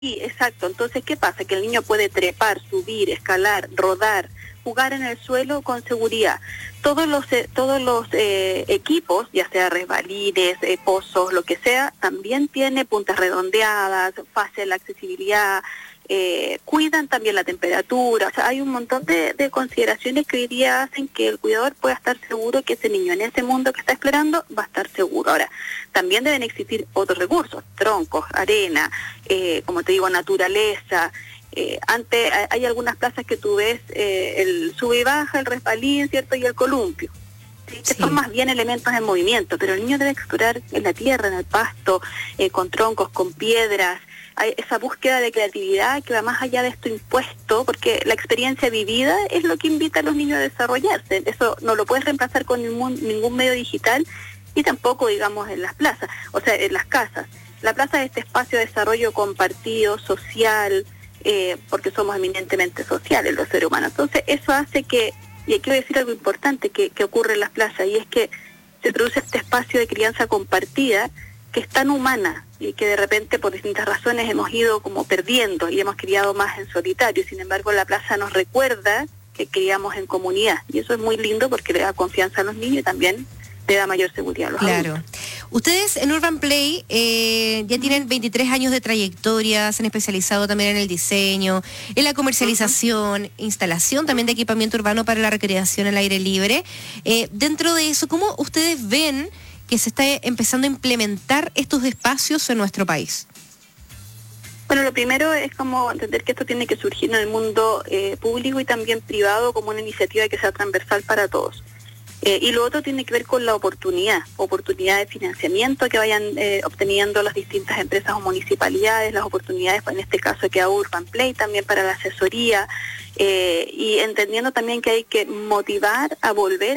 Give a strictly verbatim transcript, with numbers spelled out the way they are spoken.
Sí, exacto. Entonces, ¿qué pasa? Que el niño puede trepar, subir, escalar, rodar, jugar en el suelo con seguridad. Todos los eh, todos los eh, equipos, ya sea resbalines, eh, pozos, lo que sea, también tiene puntas redondeadas, fácil accesibilidad, eh, cuidan también la temperatura. O sea, hay un montón de, de consideraciones que hoy día hacen que el cuidador pueda estar seguro que ese niño en ese mundo que está explorando va a estar seguro. Ahora, también deben existir otros recursos, troncos, arena, eh, como te digo, naturaleza. Eh, antes hay algunas plazas que tú ves eh, el sube y baja, el resbalín, ¿cierto? Y el columpio, ¿sí? Sí. Que son más bien elementos en movimiento, pero el niño debe explorar en la tierra, en el pasto, eh, con troncos, con piedras. Hay esa búsqueda de creatividad que va más allá de esto impuesto, porque la experiencia vivida es lo que invita a los niños a desarrollarse. Eso no lo puedes reemplazar con ningún, ningún medio digital y tampoco, digamos, en las plazas, o sea, en las casas. La plaza es este espacio de desarrollo compartido, social, Eh, porque somos eminentemente sociales los seres humanos. Entonces eso hace que, y quiero decir algo importante que, que ocurre en las plazas, y es que se produce este espacio de crianza compartida que es tan humana y que de repente por distintas razones hemos ido como perdiendo y hemos criado más en solitario. Sin embargo, la plaza nos recuerda que criamos en comunidad, y eso es muy lindo porque le da confianza a los niños y también le da mayor seguridad a los Claro. adultos. Ustedes en Urban Play eh, ya tienen veintitrés años de trayectoria, se han especializado también en el diseño, en la comercialización, uh-huh. instalación también de equipamiento urbano para la recreación al aire libre. Eh, dentro de eso, ¿cómo ustedes ven que se está empezando a implementar estos espacios en nuestro país? Bueno, lo primero es como entender que esto tiene que surgir en el mundo eh, público y también privado como una iniciativa que sea transversal para todos. Eh, y lo otro tiene que ver con la oportunidad, oportunidad de financiamiento que vayan eh, obteniendo las distintas empresas o municipalidades, las oportunidades, en este caso que a Urban Play también para la asesoría, eh, y entendiendo también que hay que motivar a volver